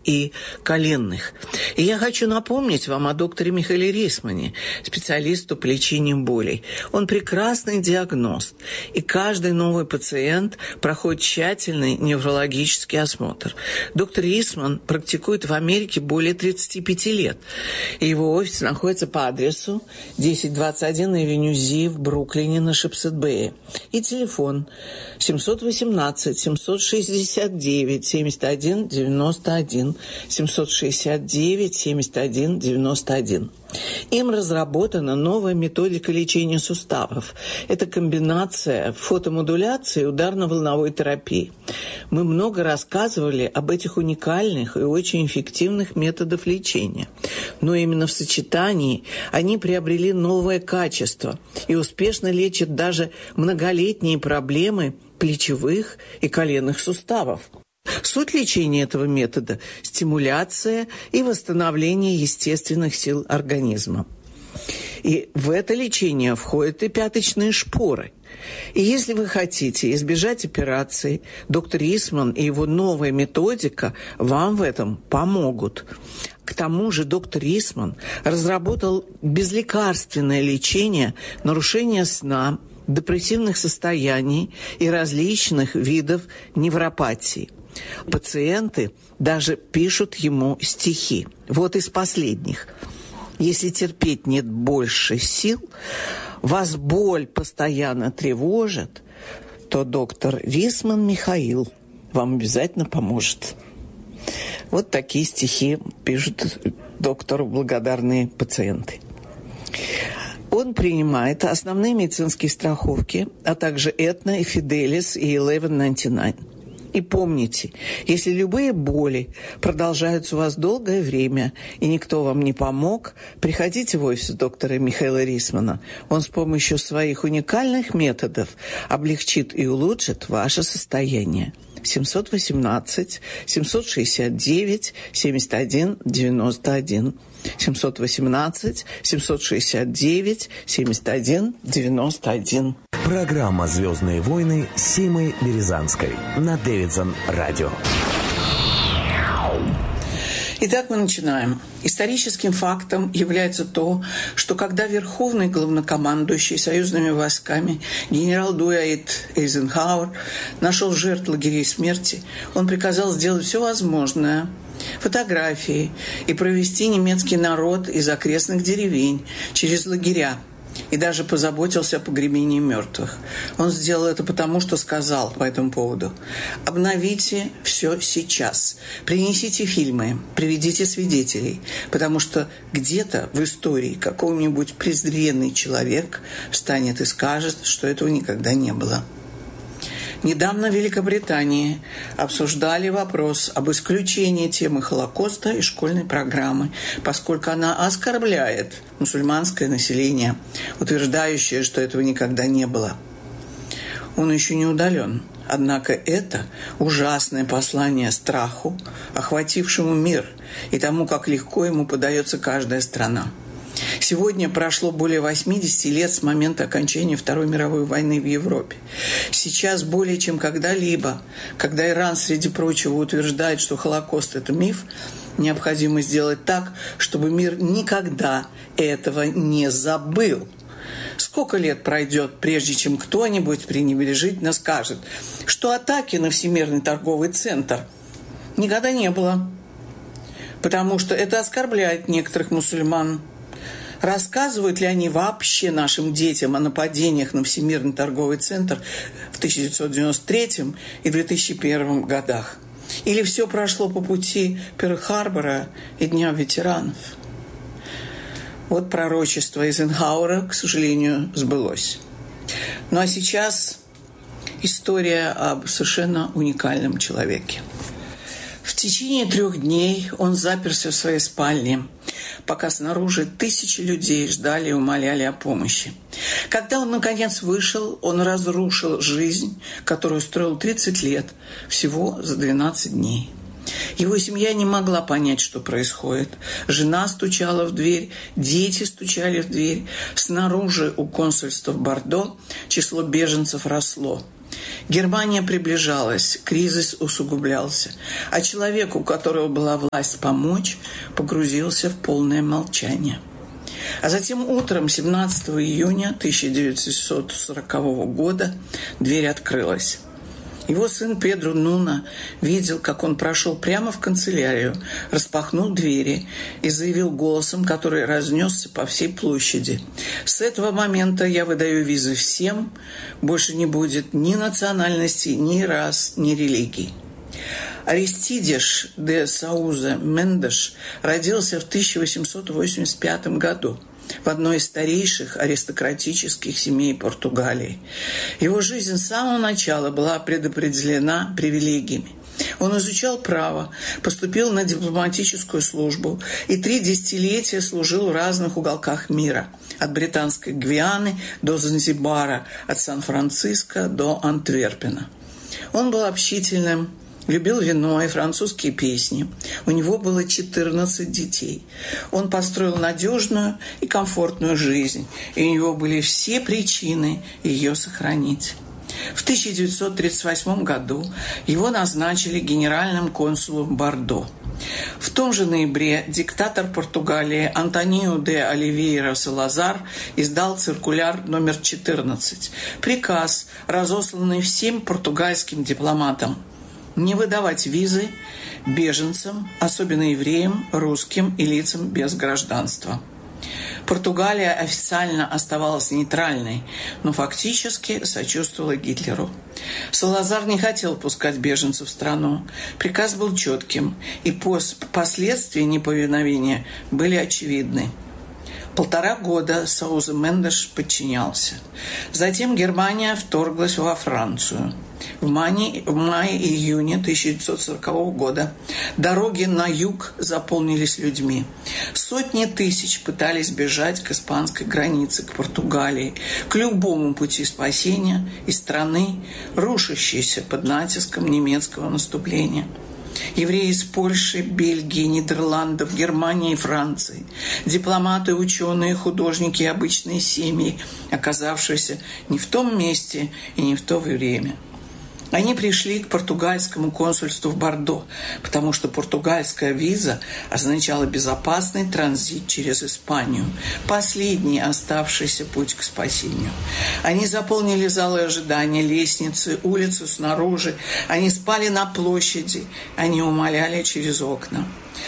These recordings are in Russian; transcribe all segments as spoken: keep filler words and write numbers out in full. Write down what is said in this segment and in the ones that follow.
и коленных. И я хочу напомнить вам о докторе Михаиле Рисмане, специалисту по лечению болей. Он прекрасный диагност, и каждый новый пациент проходит тщательный неврологический осмотр. Доктор Рисман практикует в Америке более тридцати пяти лет. И его офис находится по адресу десять двадцать один Авеню Зи в Бруклине на Шипсет-Бэе. И телефон семь один восемь семь шесть девять семь один девять один семь шесть девять семь один девять один. Им разработана новая методика лечения суставов. Это комбинация фотомодуляции и ударно-волновой терапии. Мы много рассказывали об этих уникальных и очень эффективных методах лечения. Но именно в сочетании они приобрели новое качество и успешно лечат даже многолетние проблемы плечевых и коленных суставов. Суть лечения этого метода – стимуляция и восстановление естественных сил организма. И в это лечение входят и пяточные шпоры. И если вы хотите избежать операции, доктор Рисман и его новая методика вам в этом помогут. К тому же доктор Рисман разработал безлекарственное лечение нарушения сна, депрессивных состояний и различных видов невропатии. Пациенты даже пишут ему стихи. Вот из последних. «Если терпеть нет больше сил, вас боль постоянно тревожит, то доктор Рисман Михаил вам обязательно поможет». Вот такие стихи пишут доктору благодарные пациенты. Он принимает основные медицинские страховки, а также Aetna и Fidelis и eleven ninety-nine. И помните, если любые боли продолжаются у вас долгое время, и никто вам не помог, приходите в офис доктора Михаила Рисмана. Он с помощью своих уникальных методов облегчит и улучшит ваше состояние. семь один восемь семь шесть девять семь один девять один. семь один восемь семь шесть девять семь один девять один. Программа «Звездные войны» с Симой Березанской на Дэвидсон радио. Итак, мы начинаем. Историческим фактом является то, что когда верховный главнокомандующий союзными войсками генерал Дуайт Эйзенхауэр нашел жертв лагерей смерти, он приказал сделать все возможное, фотографии, и провести немецкий народ из окрестных деревень через лагеря, и даже позаботился о погребении мертвых. Он сделал это потому, что сказал по этому поводу: «Обновите все сейчас, принесите фильмы, приведите свидетелей, потому что где-то в истории какой-нибудь презренный человек встанет и скажет, что этого никогда не было». Недавно в Великобритании обсуждали вопрос об исключении темы Холокоста из школьной программы, поскольку она оскорбляет мусульманское население, утверждающее, что этого никогда не было. Он еще не удален. Однако это ужасное послание страху, охватившему мир, и тому, как легко ему подается каждая страна. Сегодня прошло более восьмидесяти лет с момента окончания Второй мировой войны в Европе. Сейчас более чем когда-либо, когда Иран, среди прочего, утверждает, что Холокост – это миф, необходимо сделать так, чтобы мир никогда этого не забыл. Сколько лет пройдет, прежде чем кто-нибудь пренебрежительно скажет, что атаки на Всемирный торговый центр никогда не было, потому что это оскорбляет некоторых мусульман. Рассказывают ли они вообще нашим детям о нападениях на Всемирный торговый центр в тысяча девятьсот девяносто третьем и две тысячи первом годах? Или все прошло по пути Перл-Харбора и Дня ветеранов? Вот пророчество Эйзенхауэра, к сожалению, сбылось. Ну а сейчас история об совершенно уникальном человеке. В течение трех дней он заперся в своей спальне, пока снаружи тысячи людей ждали и умоляли о помощи. Когда он, наконец, вышел, он разрушил жизнь, которую строил тридцать лет, всего за двенадцать дней. Его семья не могла понять, что происходит. Жена стучала в дверь, дети стучали в дверь. Снаружи у консульства в Бордо число беженцев росло. Германия приближалась, кризис усугублялся, а человек, у которого была власть помочь, погрузился в полное молчание. А затем утром семнадцатого июня тысяча девятьсот сорокового года дверь открылась. Его сын Педро Нуна видел, как он прошел прямо в канцелярию, распахнул двери и заявил голосом, который разнесся по всей площади: «С этого момента я выдаю визы всем, больше не будет ни национальности, ни рас, ни религий». Аристидеш де Сауза Мендеш родился в тысяча восемьсот восемьдесят пятом году в одной из старейших аристократических семей Португалии. Его жизнь с самого начала была предопределена привилегиями. Он изучал право, поступил на дипломатическую службу и три десятилетия служил в разных уголках мира, от Британской Гвианы до Занзибара, от Сан-Франциско до Антверпена. Он был общительным, любил вино и французские песни. У него было четырнадцать детей. Он построил надежную и комфортную жизнь, и у него были все причины ее сохранить. В тысяча девятьсот тридцать восьмом году его назначили генеральным консулом в Бордо. В том же ноябре диктатор Португалии Антонио де Оливейра Салазар издал циркуляр номер четырнадцать, приказ, разосланный всем португальским дипломатам: не выдавать визы беженцам, особенно евреям, русским и лицам без гражданства. Португалия официально оставалась нейтральной, но фактически сочувствовала Гитлеру. Салазар не хотел пускать беженцев в страну. Приказ был четким, и последствия неповиновения были очевидны. Полтора года Сауза Мендеш подчинялся. Затем Германия вторглась во Францию. В мае-июне тысяча девятьсот сорокового года дороги на юг заполнились людьми. Сотни тысяч пытались бежать к испанской границе, к Португалии, к любому пути спасения из страны, рушащейся под натиском немецкого наступления. Евреи из Польши, Бельгии, Нидерландов, Германии и Франции, дипломаты, ученые, художники и обычные семьи, оказавшиеся не в том месте и не в то время. Они пришли к португальскому консульству в Бордо, потому что португальская виза означала безопасный транзит через Испанию, последний оставшийся путь к спасению. Они заполнили залы ожидания, лестницы, улицу снаружи, они спали на площади, они умоляли через окна.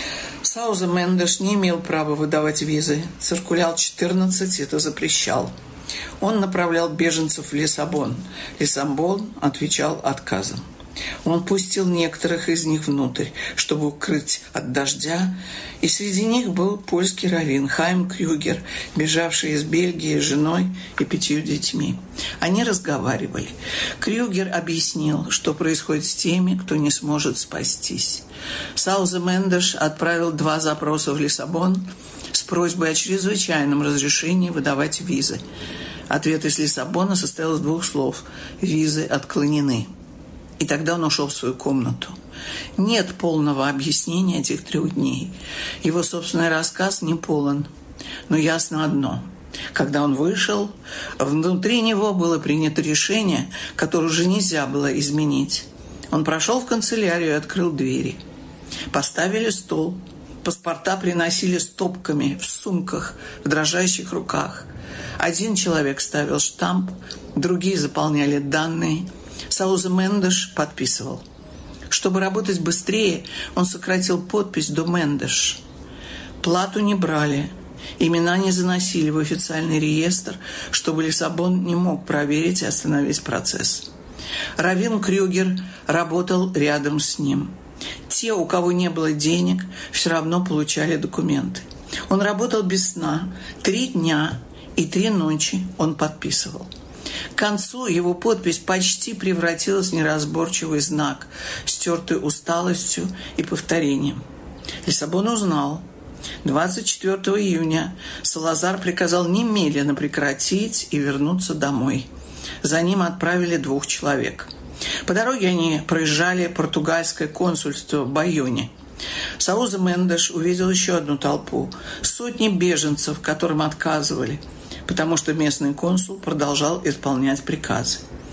Сауза Мендеш не имел права выдавать визы. Циркуляр четырнадцать это запрещал. Он направлял беженцев в Лиссабон. Лиссабон отвечал отказом. Он пустил некоторых из них внутрь, чтобы укрыть от дождя, и среди них был польский раввин Хайм Крюгер, бежавший из Бельгии с женой и пятью детьми. Они разговаривали. Крюгер объяснил, что происходит с теми, кто не сможет спастись. Сауза Мендеш отправил два запроса в Лиссабон с просьбой о чрезвычайном разрешении выдавать визы. Ответ из Лиссабона состоял из двух слов: «Визы отклонены». И тогда он ушел в свою комнату. Нет полного объяснения этих трех дней. Его собственный рассказ не полон. Но ясно одно. Когда он вышел, внутри него было принято решение, которое уже нельзя было изменить. Он прошел в канцелярию и открыл двери. Поставили стол. Паспорта приносили стопками, в сумках, в дрожащих руках. Один человек ставил штамп, другие заполняли данные. Сауза Мендеш подписывал. Чтобы работать быстрее, он сократил подпись до Мендеш. Плату не брали, имена не заносили в официальный реестр, чтобы Лиссабон не мог проверить и остановить процесс. Раввин Крюгер работал рядом с ним. Те, у кого не было денег, все равно получали документы. Он работал без сна. Три дня и три ночи он подписывал. К концу его подпись почти превратилась в неразборчивый знак, стертый усталостью и повторением. Лиссабон узнал. двадцать четвёртого июня Салазар приказал немедленно прекратить и вернуться домой. За ним отправили двух человек. По дороге они проезжали португальское консульство в Байоне. Сауза Мендеш увидел еще одну толпу. Сотни беженцев, которым отказывали, потому что местный консул продолжал исполнять приказы.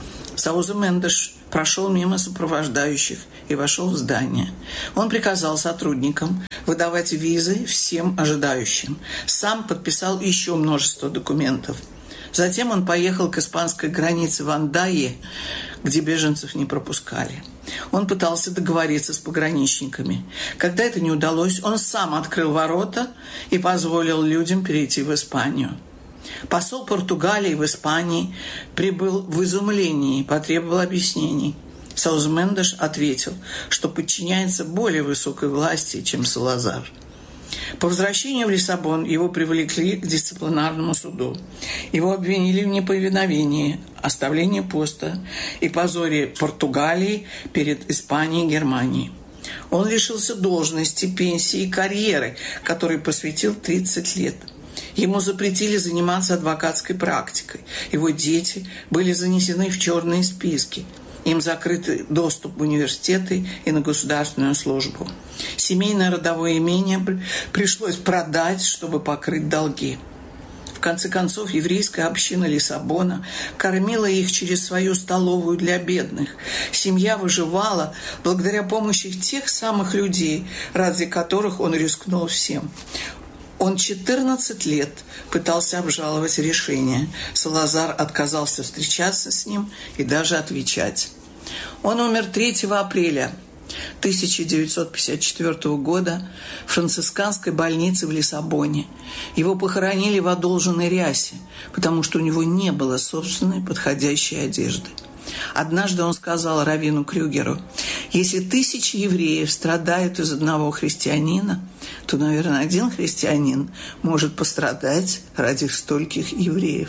Сауза Мендеш прошел мимо сопровождающих и вошел в здание. Он приказал сотрудникам выдавать визы всем ожидающим. Сам подписал еще множество документов. Затем он поехал к испанской границе в Андайе, где беженцев не пропускали. Он пытался договориться с пограничниками. Когда это не удалось, он сам открыл ворота и позволил людям перейти в Испанию. Посол Португалии в Испании прибыл в изумлении и потребовал объяснений. Сауза Мендеш ответил, что подчиняется более высокой власти, чем Салазар. По возвращению в Лиссабон его привлекли к дисциплинарному суду. Его обвинили в неповиновении, оставлении поста и позоре Португалии перед Испанией и Германией. Он лишился должности, пенсии и карьеры, которой посвятил тридцать лет. Ему запретили заниматься адвокатской практикой. Его дети были занесены в черные списки. Им закрыт доступ в университеты и на государственную службу. Семейное родовое имение пришлось продать, чтобы покрыть долги. В конце концов, еврейская община Лиссабона кормила их через свою столовую для бедных. Семья выживала благодаря помощи тех самых людей, ради которых он рискнул всем. Он четырнадцать лет пытался обжаловать решение. Салазар отказался встречаться с ним и даже отвечать. Он умер третьего апреля тысяча девятьсот пятьдесят четвёртого года в францисканской больнице в Лиссабоне. Его похоронили в одолженной рясе, потому что у него не было собственной подходящей одежды. Однажды он сказал раввину Крюгеру: «Если тысячи евреев страдают из одного христианина, то, наверное, один христианин может пострадать ради стольких евреев».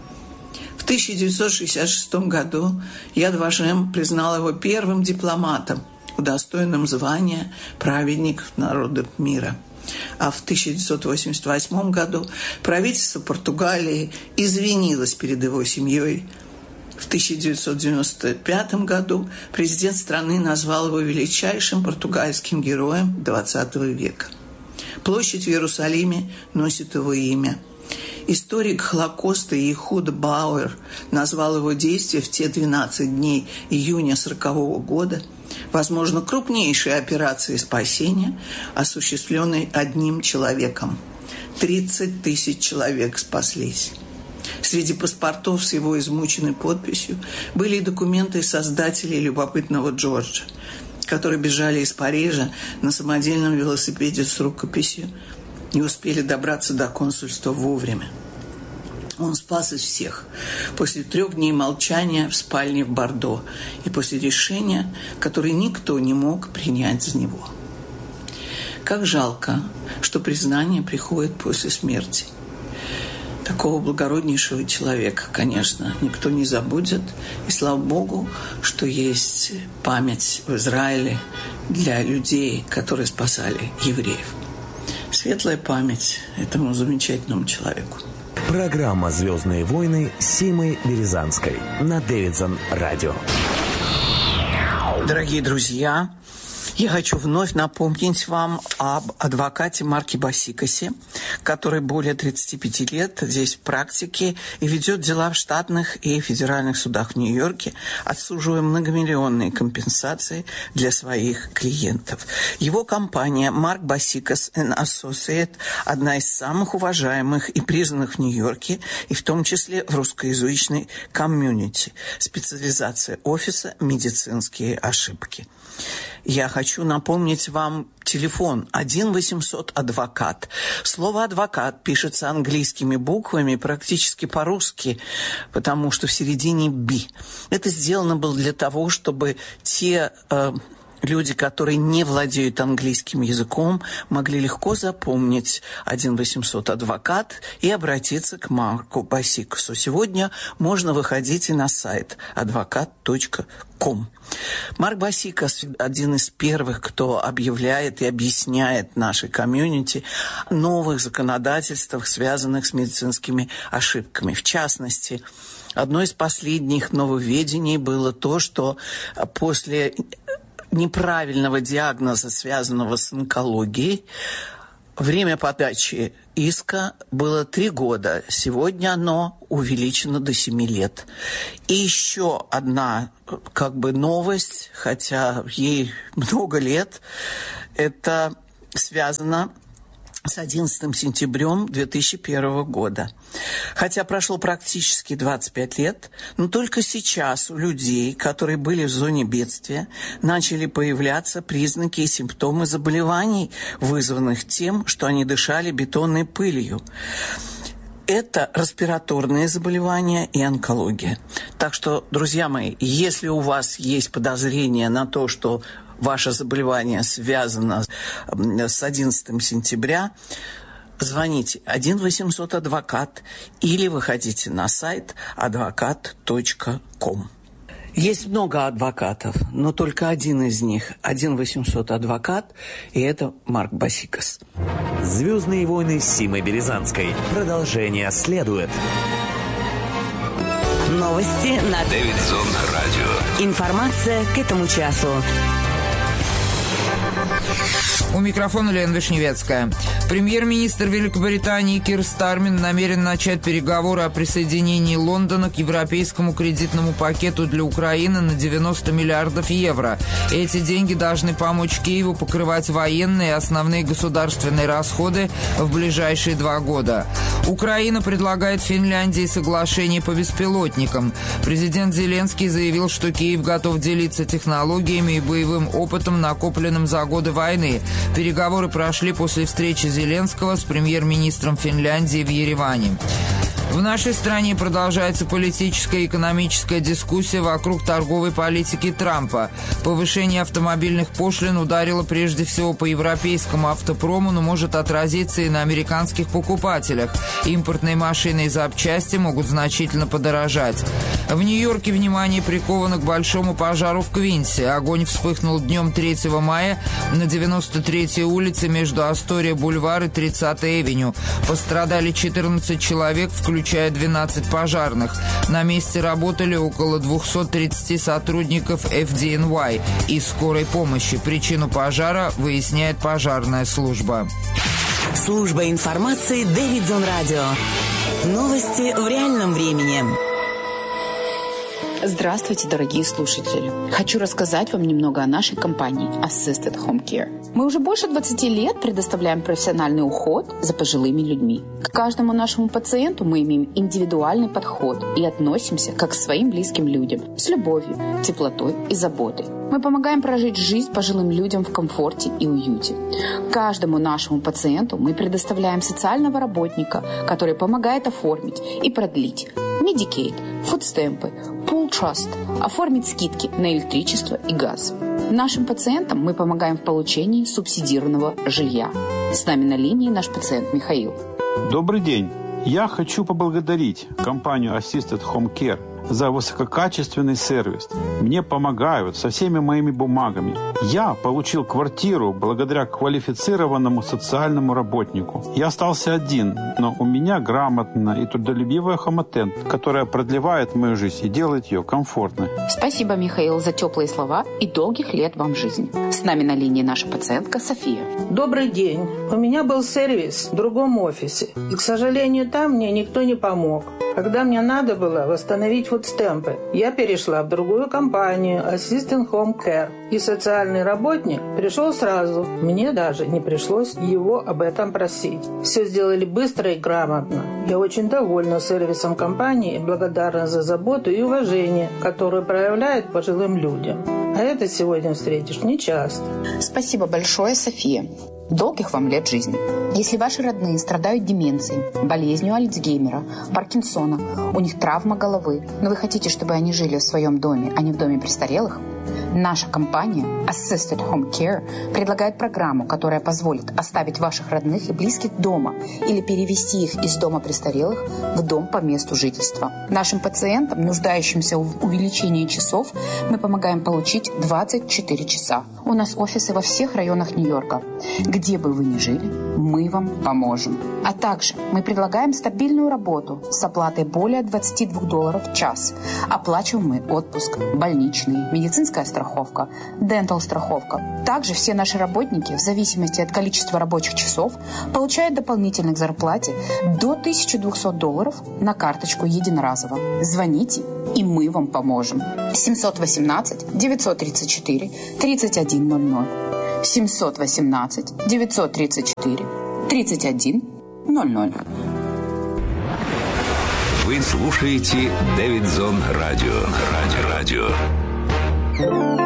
В тысяча девятьсот шестьдесят шестом году Яд Вашем признал его первым дипломатом, удостоенным звания праведник народов мира. А в тысяча девятьсот восемьдесят восьмом году правительство Португалии извинилось перед его семьей. В тысяча девятьсот девяносто пятом году президент страны назвал его величайшим португальским героем двадцатого века. Площадь в Иерусалиме носит его имя. Историк Холокоста Ихуд Бауэр назвал его действия в те двенадцать дней июня сорокового года, возможно, крупнейшей операцией спасения, осуществленной одним человеком. тридцать тысяч человек спаслись. Среди паспортов с его измученной подписью были и документы создателей любопытного Джорджа, которые бежали из Парижа на самодельном велосипеде с рукописью и успели добраться до консульства вовремя. Он спас из всех после трех дней молчания в спальне в Бордо и после решения, которое никто не мог принять за него. Как жалко, что признание приходит после смерти. Такого благороднейшего человека, конечно, никто не забудет. И слава Богу, что есть память в Израиле для людей, которые спасали евреев. Светлая память этому замечательному человеку. Программа «Звездные войны» с Симой Березанской на Дэвидсон Радио. Дорогие друзья, я хочу вновь напомнить вам об адвокате Марке Басикасе, который более тридцати пяти лет здесь в практике и ведет дела в штатных и федеральных судах в Нью-Йорке, отсуживая многомиллионные компенсации для своих клиентов. Его компания Марк Басикас энд Associates одна из самых уважаемых и признанных в Нью-Йорке, и в том числе в русскоязычной комьюнити. Специализация офиса «Медицинские ошибки». Я хочу напомнить вам телефон один восемьсот адвокат. Слово «адвокат» пишется английскими буквами, практически по-русски, потому что в середине «би». Это сделано было для того, чтобы те э, люди, которые не владеют английским языком, могли легко запомнить один восемьсот адвокат и обратиться к Марку Басикасу. Сегодня можно выходить и на сайт адвокат точка ком. Марк Басикас один из первых, кто объявляет и объясняет нашей комьюнити о новых законодательствах, связанных с медицинскими ошибками. В частности, одно из последних нововведений было то, что после неправильного диагноза, связанного с онкологией, Время подачи иска было три года. Сегодня оно увеличено до семи лет. И еще одна как бы новость, хотя ей много лет, это связано с одиннадцатым сентября две тысячи первого года. Хотя прошло практически двадцать пять лет, но только сейчас у людей, которые были в зоне бедствия, начали появляться признаки и симптомы заболеваний, вызванных тем, что они дышали бетонной пылью. Это респираторные заболевания и онкология. Так что, друзья мои, если у вас есть подозрение на то, что ваше заболевание связано с одиннадцатым сентября, звоните один восемьсот адвокат или выходите на сайт адвокат точка ком. Есть много адвокатов, но только один из них один восемьсот адвокат, и это Марк Басикас. «Звездные войны» с Симой Березанской. Продолжение следует. Новости на Дэвидсон радио. Информация к этому часу. У микрофона Лена Вишневецкая. Премьер-министр Великобритании Кир Стармер намерен начать переговоры о присоединении Лондона к европейскому кредитному пакету для Украины на девяносто миллиардов евро. Эти деньги должны помочь Киеву покрывать военные и основные государственные расходы в ближайшие два года. Украина предлагает Финляндии соглашение по беспилотникам. Президент Зеленский заявил, что Киев готов делиться технологиями и боевым опытом, накопленным за годы войны. Переговоры прошли после встречи Зеленского с премьер-министром Финляндии в Ереване. В нашей стране продолжается политическая и экономическая дискуссия вокруг торговой политики Трампа. Повышение автомобильных пошлин ударило прежде всего по европейскому автопрому, но может отразиться и на американских покупателях. Импортные машины и запчасти могут значительно подорожать. В Нью-Йорке внимание приковано к большому пожару в Квинсе. Огонь вспыхнул днем третьего мая на девяносто третьей улице между Астория-бульвар и тридцатой авеню. Пострадали четырнадцать человек, включая включая двенадцать пожарных. На месте работали около двухсот тридцати сотрудников эф ди эн уай и скорой помощи. Причину пожара выясняет пожарная служба. Служба информации Дэвидсон радио. Новости в реальном времени. Здравствуйте, дорогие слушатели! Хочу рассказать вам немного о нашей компании Assisted Home Care. Мы уже больше двадцати лет предоставляем профессиональный уход за пожилыми людьми. К каждому нашему пациенту мы имеем индивидуальный подход и относимся как к своим близким людям, с любовью, теплотой и заботой. Мы помогаем прожить жизнь пожилым людям в комфорте и уюте. Каждому нашему пациенту мы предоставляем социального работника, который помогает оформить и продлить Medicaid, фудстемпы, Pool Trust, оформить скидки на электричество и газ. Нашим пациентам мы помогаем в получении субсидированного жилья. С нами на линии наш пациент Михаил. Добрый день. Я хочу поблагодарить компанию Assisted Home Care за высококачественный сервис. Мне помогают со всеми моими бумагами. Я получил квартиру благодаря квалифицированному социальному работнику. Я остался один, но у меня грамотная и трудолюбивая хоматент, которая продлевает мою жизнь и делает ее комфортной. Спасибо, Михаил, за теплые слова и долгих лет вам жизни. С нами на линии наша пациентка София. Добрый день. У меня был сервис в другом офисе. И, к сожалению, там мне никто не помог. Когда мне надо было восстановить фудстемпы, я перешла в другую компанию Assisted Home Care. И социальный работник пришел сразу. Мне даже не пришлось его об этом просить. Все сделали быстро и грамотно. Я очень довольна сервисом компании и благодарна за заботу и уважение, которое проявляет пожилым людям. А это сегодня встретишь нечасто. Спасибо большое, София. Долгих вам лет жизни. Если ваши родные страдают деменцией, болезнью Альцгеймера, Паркинсона, у них травма головы, но вы хотите, чтобы они жили в своем доме, а не в доме престарелых, наша компания Assisted Home Care предлагает программу, которая позволит оставить ваших родных и близких дома или перевести их из дома престарелых в дом по месту жительства. Нашим пациентам, нуждающимся в увеличении часов, мы помогаем получить двадцать четыре часа. У нас офисы во всех районах Нью-Йорка. Где бы вы ни жили, мы вам поможем. А также мы предлагаем стабильную работу с оплатой более двадцать два долларов в час. Оплачиваемый отпуск, больничный, медицинская страховка, дентал-страховка. Также все наши работники, в зависимости от количества рабочих часов, получают дополнительно к зарплате до тысяча двести долларов на карточку единоразово. Звоните, и мы вам поможем. семьсот восемнадцать девятьсот тридцать четыре тридцать один ноль ноль. семьсот восемнадцать девятьсот тридцать четыре тридцать один ноль ноль. Вы слушаете Дэвидсон Радио. Радио. Радио.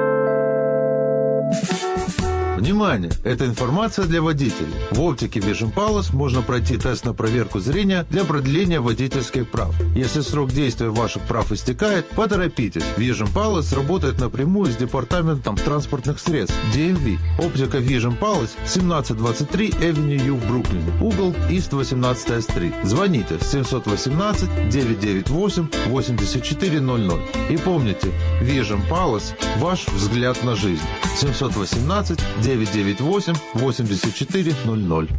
Внимание! Это информация для водителей. В оптике Vision Palace можно пройти тест на проверку зрения для продления водительских прав. Если срок действия ваших прав истекает, поторопитесь. Vision Palace работает напрямую с Департаментом транспортных средств ди эм ви. Оптика Vision Palace семнадцать двадцать три Avenue U в Бруклине. Угол East восемнадцатая стрит. Звоните семьсот восемнадцать девятьсот девяносто восемь восемьдесят четыре ноль ноль. И помните, Vision Palace – ваш взгляд на жизнь. семьсот восемнадцать девятьсот девяносто восемь восемьдесят четыре ноль ноль.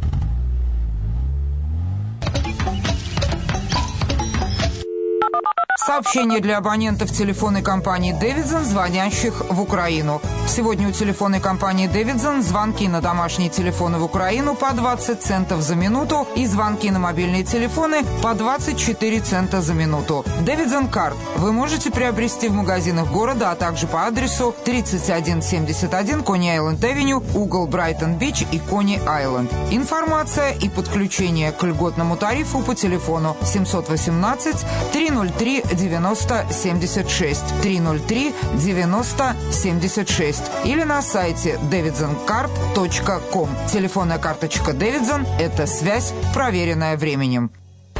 Сообщение для абонентов телефонной компании «Дэвидсон», звонящих в Украину. Сегодня у телефонной компании «Дэвидсон» звонки на домашние телефоны в Украину по двадцать центов за минуту и звонки на мобильные телефоны по двадцать четыре цента за минуту. «Дэвидсон Карт» вы можете приобрести в магазинах города, а также по адресу тридцать один семьдесят один Кони-Айленд-Авеню, угол Брайтон-Бич и Кони-Айленд. Информация и подключение к льготному тарифу по телефону семьсот восемнадцать триста три девяносто семьдесят шесть триста три девяносто семьдесят шесть или на сайте дэвидсон карт точка ком. Телефонная карточка «Дэвидсон» – это связь, проверенная временем.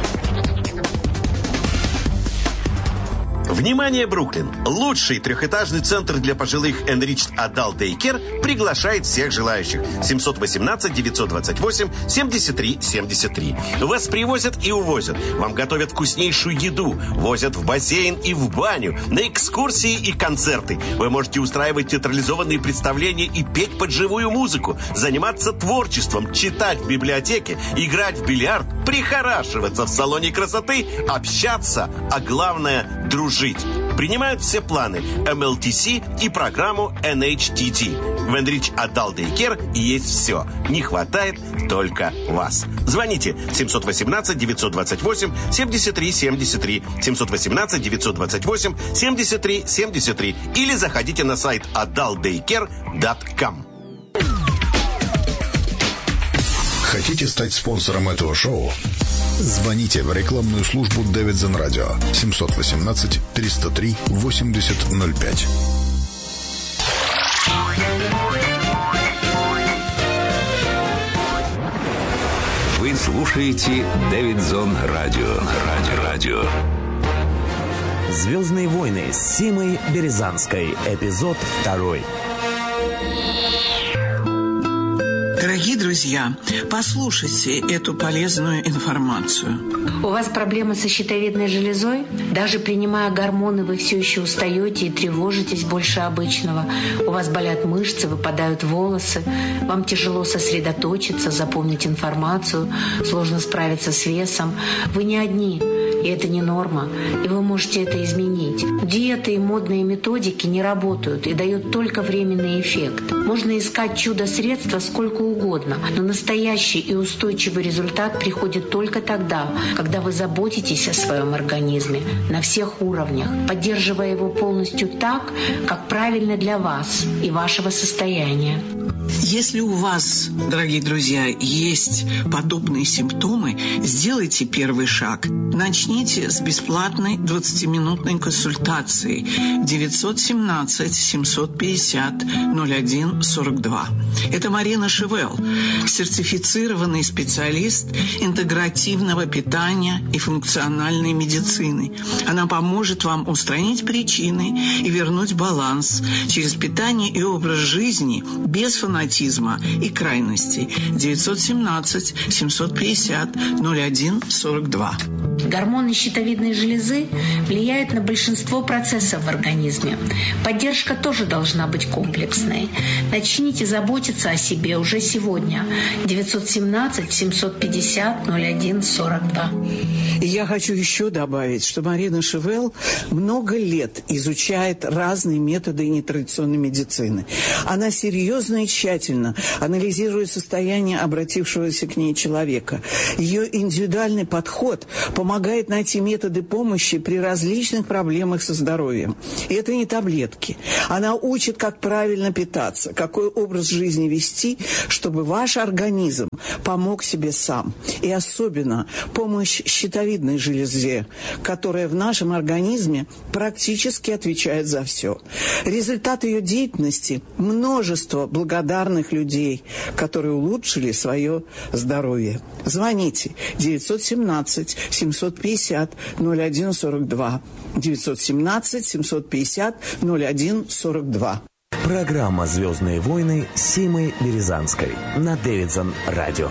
Внимание, Бруклин! Лучший трехэтажный центр для пожилых Enriched Adult Daycare приглашает всех желающих. семьсот восемнадцать девятьсот двадцать восемь семьдесят три семьдесят три. Вас привозят и увозят. Вам готовят вкуснейшую еду. Возят в бассейн и в баню. На экскурсии и концерты. Вы можете устраивать театрализованные представления и петь под живую музыку. Заниматься творчеством, читать в библиотеке, играть в бильярд, прихорашиваться в салоне красоты, общаться, а главное – дружить. Принимают все планы эм эл ти си и программу эн эйч ти ти. В Enriched Adult Daycare есть все. Не хватает только вас. Звоните семьсот восемнадцать девятьсот двадцать восемь семьдесят три семьдесят три, семьсот восемнадцать девятьсот двадцать восемь семьдесят три семьдесят три или заходите на сайт адалт дейкер точка ком. Хотите стать спонсором этого шоу? Звоните в рекламную службу Дэвидсон Радио семьсот восемнадцать триста три восемьдесят ноль пять. Вы слушаете Дэвидсон Радио. Радио. Радио. «Звездные войны» с Симой Березанской. Эпизод второй. Дорогие друзья, послушайте эту полезную информацию. У вас проблемы со щитовидной железой? Даже принимая гормоны, вы все еще устаете и тревожитесь больше обычного. У вас болят мышцы, выпадают волосы. Вам тяжело сосредоточиться, запомнить информацию, сложно справиться с весом. Вы не одни. И это не норма, и вы можете это изменить. Диеты и модные методики не работают и дают только временный эффект. Можно искать чудо-средства сколько угодно, но настоящий и устойчивый результат приходит только тогда, когда вы заботитесь о своем организме на всех уровнях, поддерживая его полностью так, как правильно для вас и вашего состояния. Если у вас, дорогие друзья, есть подобные симптомы, сделайте первый шаг. Начните с бесплатной двадцатиминутной консультации девятьсот семнадцать семьсот пятьдесят ноль один сорок два. Это Марина Шевел, сертифицированный специалист интегративного питания и функциональной медицины. Она поможет вам устранить причины и вернуть баланс через питание и образ жизни без фанатизма и крайностей. девятьсот семнадцать семьсот пятьдесят ноль один сорок два. Гормоны щитовидной железы влияют на большинство процессов в организме. Поддержка тоже должна быть комплексной. Начните заботиться о себе уже сегодня. девятьсот семнадцать семьсот пятьдесят ноль один сорок два. И я хочу еще добавить, что Марина Шевел много лет изучает разные методы нетрадиционной медицины. Она серьезно и тщательно анализирует состояние обратившегося к ней человека. Ее индивидуальный подход помогает найти методы помощи при различных проблемах со здоровьем. И это не таблетки. Она учит, как правильно питаться, какой образ жизни вести, чтобы ваш организм помог себе сам. И особенно помощь щитовидной железе, которая в нашем организме практически отвечает за все. Результат ее деятельности – множество благодарных людей, которые улучшили свое здоровье. Звоните девятьсот семнадцать семьсот пятьдесят ноль один сорок два. девятьсот семнадцать семьсот пятьдесят ноль один сорок два. Программа «Звездные войны» с Симой Березанской на Дэвидсон Радио.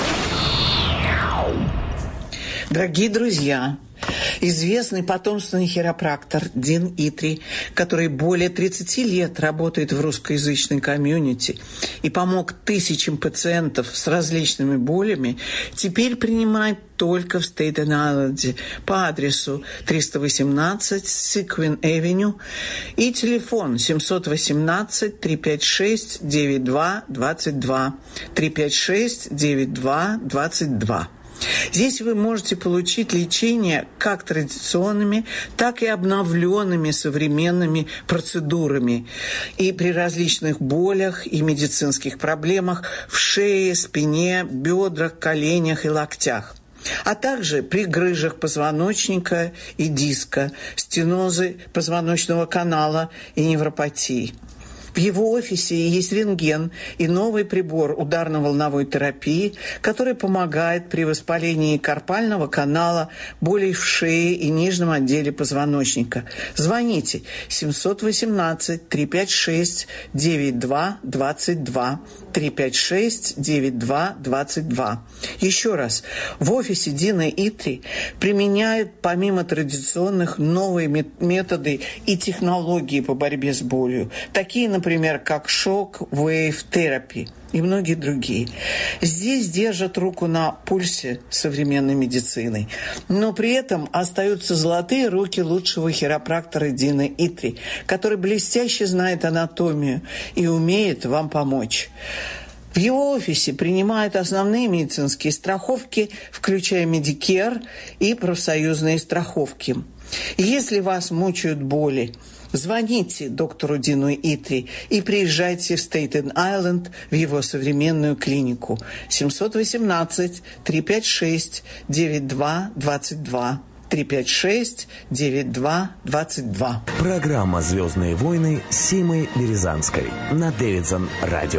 Дорогие друзья, известный потомственный хиропрактор Дин Итри, который более тридцати лет работает в русскоязычной комьюнити и помог тысячам пациентов с различными болями, теперь принимает только в Стейтен-Айленде по адресу триста восемнадцать Сиквин-Эвеню и телефон семь один восемь три пять шесть девять два двадцать два три пять шесть девять два двадцать два. Здесь вы можете получить лечение как традиционными, так и обновленными современными процедурами. И при различных болях и медицинских проблемах в шее, спине, бедрах, коленях и локтях. А также при грыжах позвоночника и диска, стенозы позвоночного канала и невропатии. В его офисе есть рентген и новый прибор ударно-волновой терапии, который помогает при воспалении карпального канала, болей в шее и нижнем отделе позвоночника. Звоните семь один восемь три пять шесть девять два двадцать два три пять шесть девять два двадцать два. Еще раз, в офисе Дина Итри применяют помимо традиционных новые методы и технологии по борьбе с болью, такие, например, Например, как шок-вейв-терапия и многие другие. Здесь держат руку на пульсе современной медицины. Но при этом остаются золотые руки лучшего хиропрактора Дина Итри, который блестяще знает анатомию и умеет вам помочь. В его офисе принимают основные медицинские страховки, включая Medicare и профсоюзные страховки. Если вас мучают боли, звоните доктору Дину Итри и приезжайте в Стейтен-Айленд в его современную клинику. семь один восемь три пять шесть девять два двадцать два три пять шесть девять два двадцать два. Программа «Звездные войны» с Симой Березанской на Дэвидсон Радио.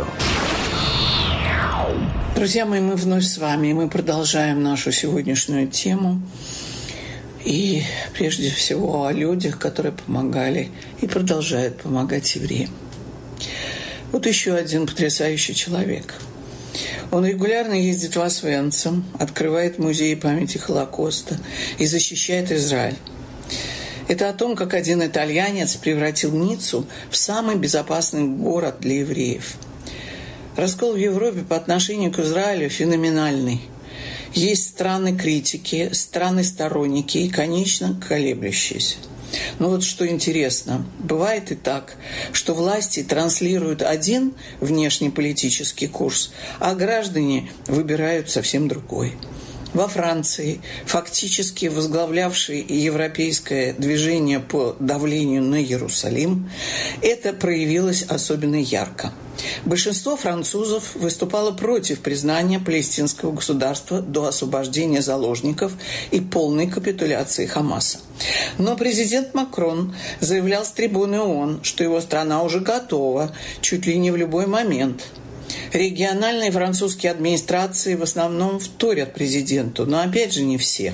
Друзья мои, мы вновь с вами, и мы продолжаем нашу сегодняшнюю тему. И прежде всего о людях, которые помогали и продолжают помогать евреям. Вот еще один потрясающий человек. Он регулярно ездит в Освенцим, открывает музеи памяти Холокоста и защищает Израиль. Это о том, как один итальянец превратил Ниццу в самый безопасный город для евреев. Раскол в Европе по отношению к Израилю феноменальный. Есть страны-критики, страны-сторонники и, конечно, колеблющиеся. Но вот что интересно, бывает и так, что власти транслируют один внешнеполитический курс, а граждане выбирают совсем другой. Во Франции, фактически возглавлявший европейское движение по давлению на Иерусалим, это проявилось особенно ярко. Большинство французов выступало против признания палестинского государства до освобождения заложников и полной капитуляции Хамаса. Но президент Макрон заявлял с трибуны ООН, что его страна уже готова чуть ли не в любой момент. Региональные французские администрации в основном вторят президенту, но опять же не все.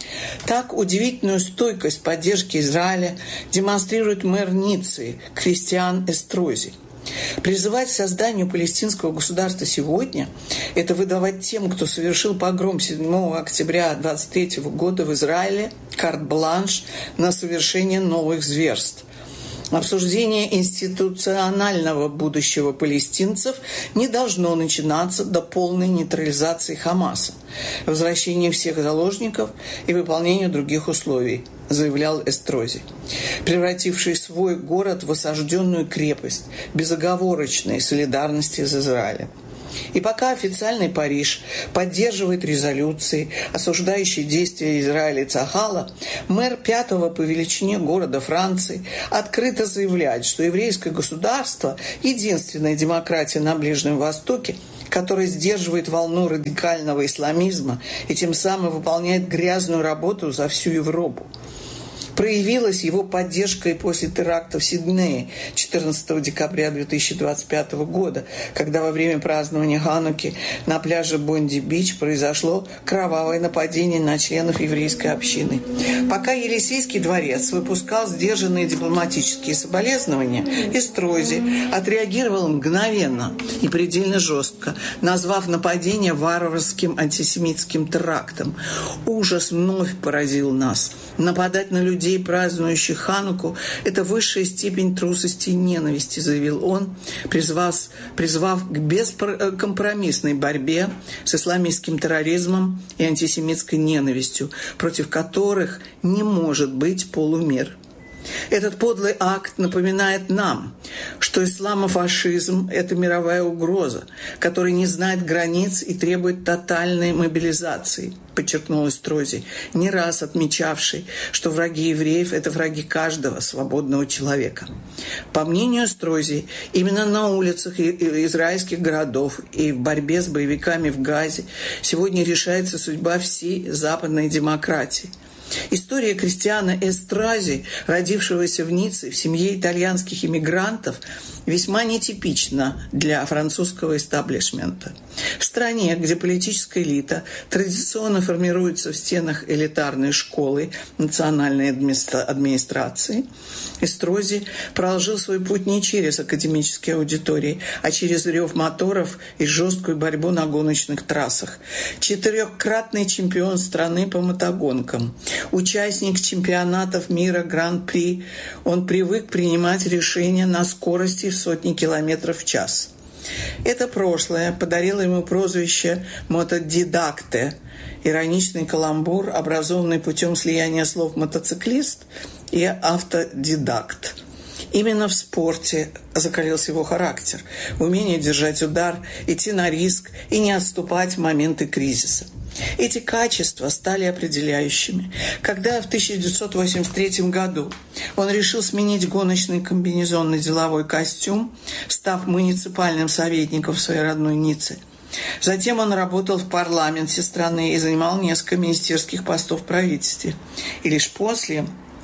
Так, удивительную стойкость поддержки Израиля демонстрирует мэр Ниццы Кристиан Эстрози. Призывать к созданию палестинского государства сегодня – это выдавать тем, кто совершил погром седьмого октября двадцать третьего года в Израиле, карт-бланш на совершение новых зверств. Обсуждение институционального будущего палестинцев не должно начинаться до полной нейтрализации Хамаса, возвращения всех заложников и выполнения других условий, заявлял Эстрози, превративший свой город в осажденную крепость безоговорочной солидарности с Израилем. И пока официальный Париж поддерживает резолюции, осуждающие действия Израиля и Цахала, мэр пятого по величине города Франции открыто заявляет, что еврейское государство – единственная демократия на Ближнем Востоке, которая сдерживает волну радикального исламизма и тем самым выполняет грязную работу за всю Европу. Проявилась его поддержка и после теракта в Сиднее четырнадцатого декабря две тысячи двадцать пятого года, когда во время празднования Хануки на пляже Бонди-Бич произошло кровавое нападение на членов еврейской общины. Пока Елисейский дворец выпускал сдержанные дипломатические соболезнования, Эстрози отреагировал мгновенно и предельно жестко, назвав нападение варварским антисемитским терактом. Ужас вновь поразил нас. Нападать на людей, празднующих Хануку, это высшая степень трусости и ненависти, заявил он, призвав, призвав к бескомпромиссной борьбе с исламистским терроризмом и антисемитской ненавистью, против которых не может быть полумер. Этот подлый акт напоминает нам, что исламофашизм – это мировая угроза, которая не знает границ и требует тотальной мобилизации, подчеркнул Эстрози, не раз отмечавший, что враги евреев – это враги каждого свободного человека. По мнению Эстрози, именно на улицах израильских городов и в борьбе с боевиками в Газе сегодня решается судьба всей западной демократии. История Кристиана Эстрози, родившегося в Ницце в семье итальянских иммигрантов, весьма нетипична для французского эстаблишмента. В стране, где политическая элита традиционно формируется в стенах элитарной школы национальной администрации, Эстрози проложил свой путь не через академические аудитории, а через рев моторов и жесткую борьбу на гоночных трассах. Четырехкратный чемпион страны по мотогонкам, участник чемпионатов мира Гран-при, он привык принимать решения на скорости в сотни километров в час. Это прошлое подарило ему прозвище «мотодидакте», ироничный каламбур, образованный путем слияния слов «мотоциклист» и «автодидакт». Именно в спорте закалился его характер, умение держать удар, идти на риск и не отступать в моменты кризиса. Эти качества стали определяющими. Когда в тысяча девятьсот восемьдесят третьем году он решил сменить гоночный комбинезон на деловой костюм, став муниципальным советником в своей родной Ницце. Затем он работал в парламенте страны и занимал несколько министерских постов в правительстве. И лишь после,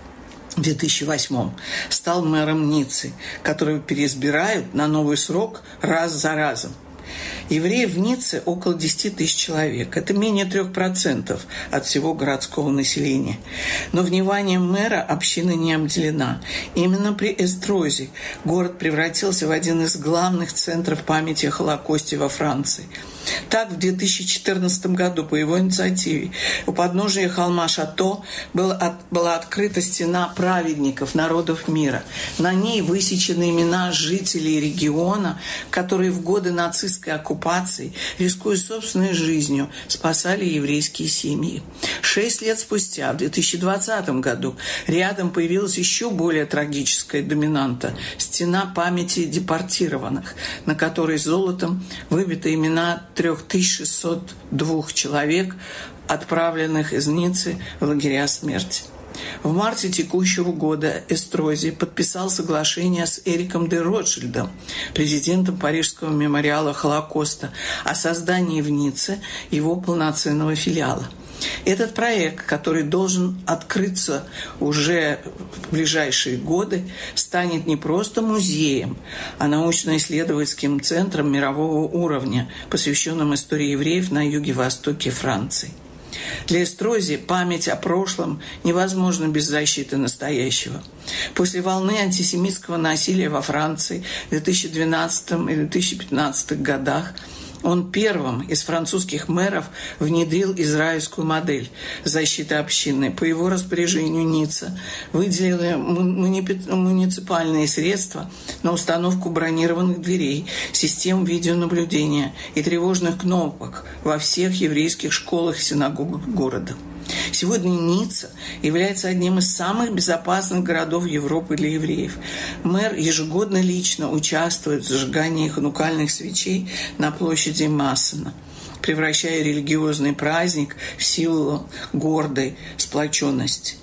в две тысячи восьмом, стал мэром Ниццы, которого переизбирают на новый срок раз за разом. Евреев в Ницце около десять тысяч человек. Это менее трех процентов от всего городского населения. Но вниманием мэра община не обделена. Именно при Эстрози город превратился в один из главных центров памяти о Холокосте во Франции. Так, в две тысячи четырнадцатом году по его инициативе у подножия холма Шато была, от, была открыта стена праведников народов мира. На ней высечены имена жителей региона, которые в годы нацистской оккупации, рискуя собственной жизнью, спасали еврейские семьи. Шесть лет спустя, в две тысячи двадцатом году, рядом появилась еще более трагическая доминанта – стена памяти депортированных, на которой золотом выбиты имена три тысячи шестьсот два человек, отправленных из Ниццы в лагеря смерти. В марте текущего года Эстрози подписал соглашение с Эриком де Ротшильдом, президентом Парижского мемориала Холокоста, о создании в Ницце его полноценного филиала. Этот проект, который должен открыться уже в ближайшие годы, станет не просто музеем, а научно-исследовательским центром мирового уровня, посвященным истории евреев на юге-востоке Франции. Для Эстрози память о прошлом невозможна без защиты настоящего. После волны антисемитского насилия во Франции в две тысячи двенадцатом и две тысячи пятнадцатом годах он первым из французских мэров внедрил израильскую модель защиты общины. По его распоряжению Ницца выделила муниципальные средства на установку бронированных дверей, систем видеонаблюдения и тревожных кнопок во всех еврейских школах и синагогах города. Сегодня Ницца является одним из самых безопасных городов Европы для евреев. Мэр ежегодно лично участвует в зажигании ханукальных свечей на площади Массена, превращая религиозный праздник в силу гордой сплоченности.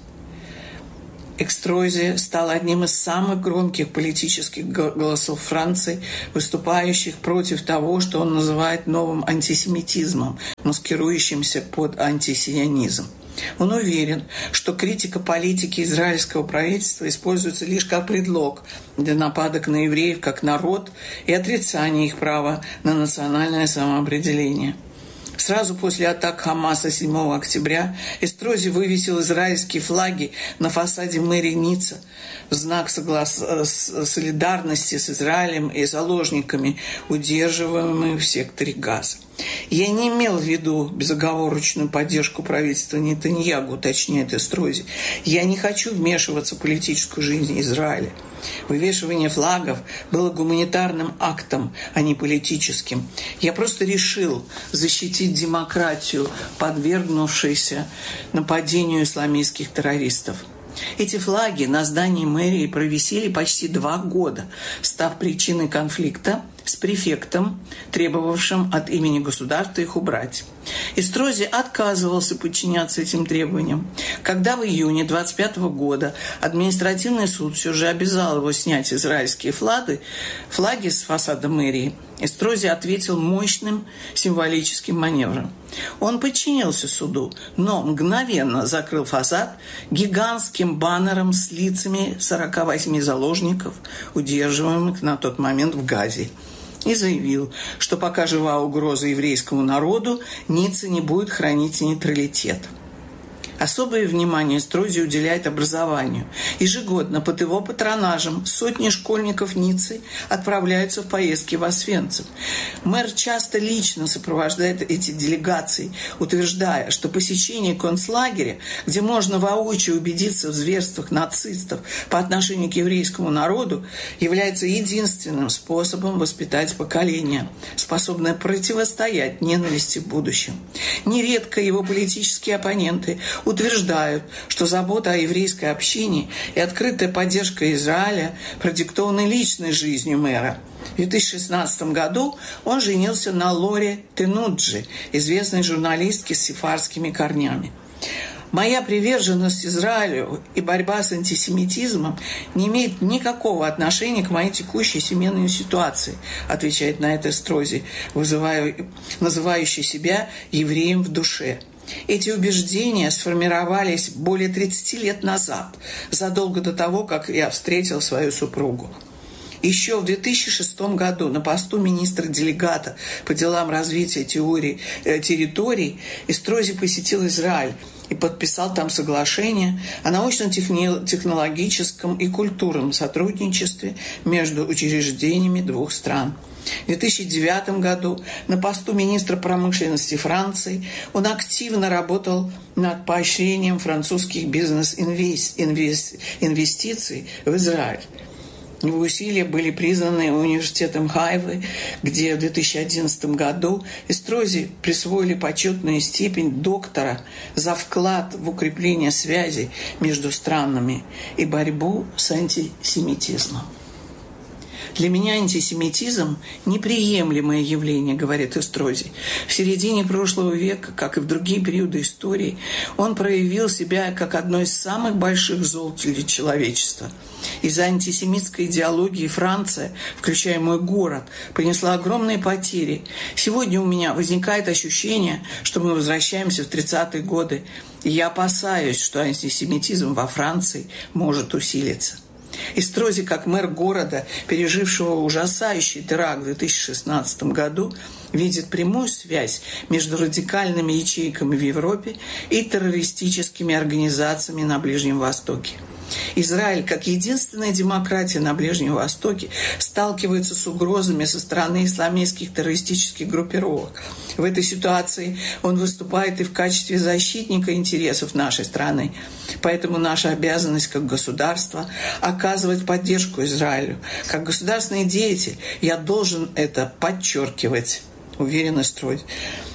Эстрози стал одним из самых громких политических голосов Франции, выступающих против того, что он называет новым антисемитизмом, маскирующимся под антисионизм. Он уверен, что критика политики израильского правительства используется лишь как предлог для нападок на евреев как народ и отрицания их права на национальное самоопределение. Сразу после атак Хамаса седьмого октября Эстрози вывесил израильские флаги на фасаде мэрии Ницца в знак соглас... солидарности с Израилем и заложниками, удерживаемыми в секторе Газа. Я не имел в виду безоговорочную поддержку правительства Нетаньяху, уточняет Эстрози. Я не хочу вмешиваться в политическую жизнь Израиля. Вывешивание флагов было гуманитарным актом, а не политическим. Я просто решил защитить демократию, подвергнувшейся нападению исламистских террористов. Эти флаги на здании мэрии провисели почти два года, став причиной конфликта с префектом, требовавшим от имени государства их убрать. Эстрози отказывался подчиняться этим требованиям. Когда в июне двадцать пятого года административный суд все же обязал его снять израильские флаги, флаги с фасада мэрии, Эстрози ответил мощным символическим маневром. Он подчинился суду, но мгновенно закрыл фасад гигантским баннером с лицами сорока восьми заложников, удерживаемых на тот момент в Газе, и заявил, что пока жива угроза еврейскому народу, Ницца не будет хранить нейтралитет. Особое внимание Эстрози уделяет образованию. Ежегодно под его патронажем сотни школьников Ниццы отправляются в поездки в Освенцим. Мэр часто лично сопровождает эти делегации, утверждая, что посещение концлагеря, где можно воочию убедиться в зверствах нацистов по отношению к еврейскому народу, является единственным способом воспитать поколение, способное противостоять ненависти в будущем. Нередко его политические оппоненты утверждают, что забота о еврейской общине и открытая поддержка Израиля продиктованы личной жизнью мэра. В две тысячи шестнадцатом году он женился на Лоре Тенуджи, известной журналистке с сефардскими корнями. «Моя приверженность Израилю и борьба с антисемитизмом не имеет никакого отношения к моей текущей семейной ситуации», отвечает на это Эстрози, называющий себя евреем в душе. Эти убеждения сформировались более тридцати лет назад, задолго до того, как я встретил свою супругу. Еще в две тысячи шестом году на посту министра-делегата по делам развития теории, э, территорий Эстрози посетил Израиль и подписал там соглашение о научно-технологическом и культурном сотрудничестве между учреждениями двух стран. В две тысячи девятом году на посту министра промышленности Франции он активно работал над поощрением французских бизнес-инвестиций в Израиль. Его усилия были признаны университетом Хайфы, где в две тысячи одиннадцатом году Эстрози присвоили почетную степень доктора за вклад в укрепление связей между странами и борьбу с антисемитизмом. Для меня антисемитизм – неприемлемое явление, говорит Эстрози. В середине прошлого века, как и в другие периоды истории, он проявил себя как одно из самых больших зол для человечества. Из-за антисемитской идеологии Франция, включая мой город, понесла огромные потери. Сегодня у меня возникает ощущение, что мы возвращаемся в тридцатые годы, и я опасаюсь, что антисемитизм во Франции может усилиться. Эстрози, как мэр города, пережившего ужасающий теракт в две тысячи шестнадцатом году, видит прямую связь между радикальными ячейками в Европе и террористическими организациями на Ближнем Востоке. Израиль, как единственная демократия на Ближнем Востоке, сталкивается с угрозами со стороны исламистских террористических группировок. В этой ситуации он выступает и в качестве защитника интересов нашей страны. Поэтому наша обязанность как государства – оказывать поддержку Израилю. Как государственный деятель я должен это подчеркивать, уверенно строить.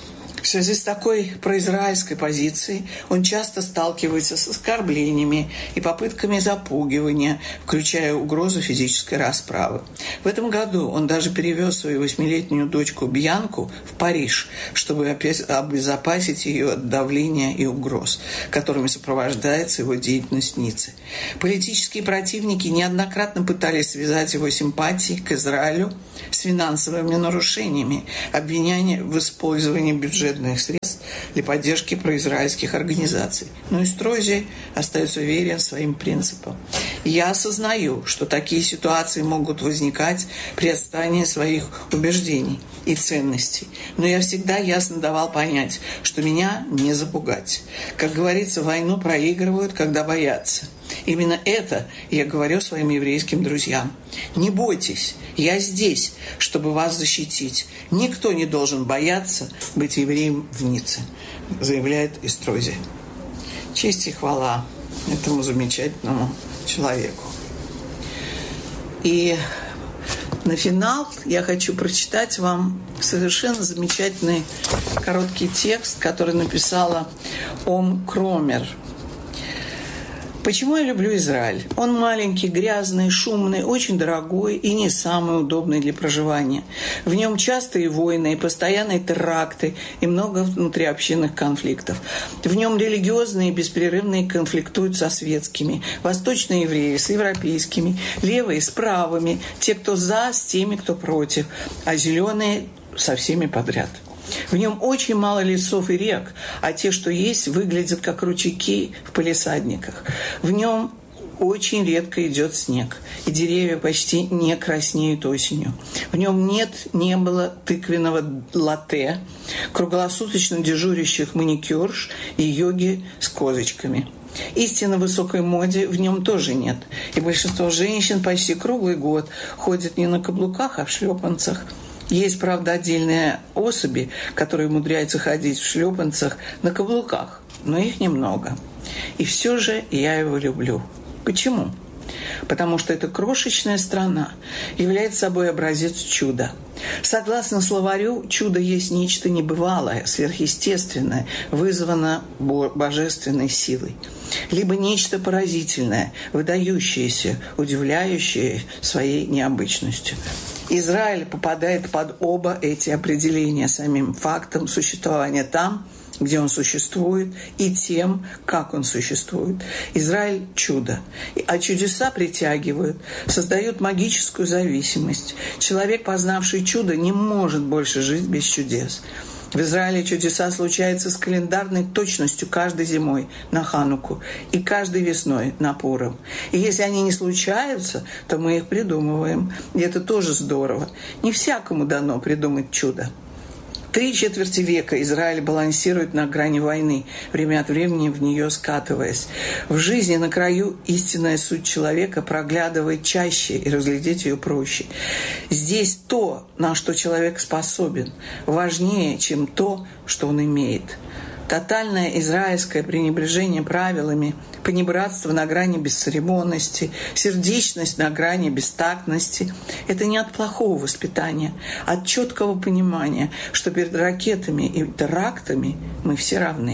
В связи с такой произраильской позицией он часто сталкивается с оскорблениями и попытками запугивания, включая угрозу физической расправы. В этом году он даже перевез свою восьмилетнюю дочку Бьянку в Париж, чтобы обезопасить ее от давления и угроз, которыми сопровождается его деятельность в Ницце. Политические противники неоднократно пытались связать его симпатии к Израилю с финансовыми нарушениями, обвиняя в использовании бюджета средств для поддержки произраильских организаций. Но Эстрози остается уверен своим принципам. Я осознаю, что такие ситуации могут возникать при отстаивании своих убеждений и ценностей. Но я всегда ясно давал понять, что меня не запугать. Как говорится, войну проигрывают, когда боятся. Именно это я говорю своим еврейским друзьям. Не бойтесь, я здесь, чтобы вас защитить. Никто не должен бояться быть евреем в Ницце, заявляет Эстрози. Честь и хвала этому замечательному человеку. И на финал я хочу прочитать вам совершенно замечательный короткий текст, который написала Ом Кромер. Почему я люблю Израиль? Он маленький, грязный, шумный, очень дорогой и не самый удобный для проживания. В нем частые войны и постоянные теракты и много внутриобщинных конфликтов. В нем религиозные беспрерывные конфликтуют со светскими, восточные евреи с европейскими, левые с правыми, те, кто за, с теми, кто против, а зеленые со всеми подряд. В нем очень мало лесов и рек, а те, что есть, выглядят как ручейки в палисадниках. В нем очень редко идет снег, и деревья почти не краснеют осенью. В нем нет, не было тыквенного латте, круглосуточно дежурящих маникюрш и йоги с козочками. Истинно высокой моде в нем тоже нет, и большинство женщин почти круглый год ходят не на каблуках, а в шлепанцах. Есть, правда, отдельные особи, которые умудряются ходить в шлепанцах на каблуках, но их немного. И все же я его люблю. Почему? Потому что эта крошечная страна является собой образец чуда. Согласно словарю, чудо есть нечто небывалое, сверхъестественное, вызвано божественной силой. Либо нечто поразительное, выдающееся, удивляющее своей необычностью. Израиль попадает под оба эти определения самим фактом существования там, где он существует, и тем, как он существует. Израиль – чудо. А чудеса притягивают, создают магическую зависимость. Человек, познавший чудо, не может больше жить без чудес. В Израиле чудеса случаются с календарной точностью каждой зимой на Хануку и каждой весной на Пурим. И если они не случаются, то мы их придумываем. И это тоже здорово. Не всякому дано придумать чудо. Три четверти века Израиль балансирует на грани войны, время от времени в нее скатываясь. В жизни на краю истинная суть человека проглядывает чаще, и разглядеть ее проще. Здесь то, на что человек способен, важнее, чем то, что он имеет. Тотальное израильское пренебрежение правилами, понебратство на грани бесцеремонности, сердечность на грани бестактности – это не от плохого воспитания, а от четкого понимания, что перед ракетами и терактами мы все равны.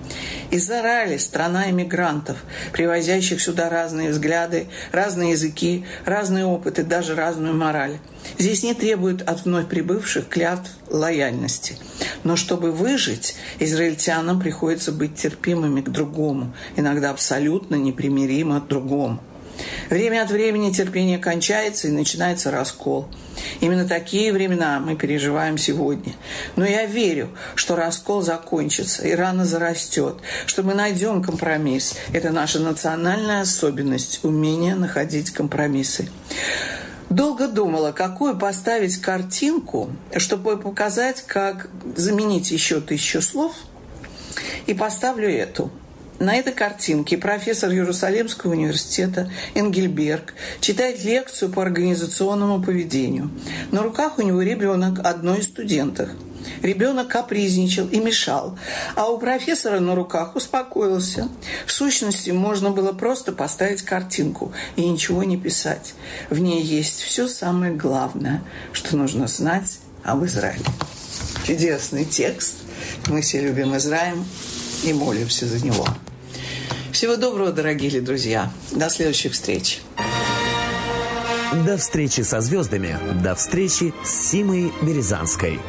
Израиль – страна иммигрантов, привозящих сюда разные взгляды, разные языки, разные опыты, даже разную мораль. Здесь не требуют от вновь прибывших клятв лояльности. Но чтобы выжить, израильтянам приходится быть терпимыми к другому, иногда абсолютно непримиримо к другому. Время от времени терпение кончается и начинается раскол. Именно такие времена мы переживаем сегодня. Но я верю, что раскол закончится и рано зарастет, что мы найдем компромисс. Это наша национальная особенность – умение находить компромиссы. Долго думала, какую поставить картинку, чтобы показать, как заменить еще тысячу слов, и поставлю эту. На этой картинке профессор Иерусалимского университета Энгельберг читает лекцию по организационному поведению. На руках у него ребенок одной из студенток. Ребенок капризничал и мешал, а у профессора на руках успокоился. В сущности, можно было просто поставить картинку и ничего не писать. В ней есть все самое главное, что нужно знать об Израиле. Чудесный текст. Мы все любим Израиль и молимся за него. Всего доброго, дорогие друзья. До следующих встреч. До встречи со звездами. До встречи с Симой Березанской.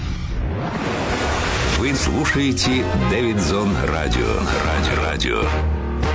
Вы слушаете Дэвидзон Радио. Радио. Радио.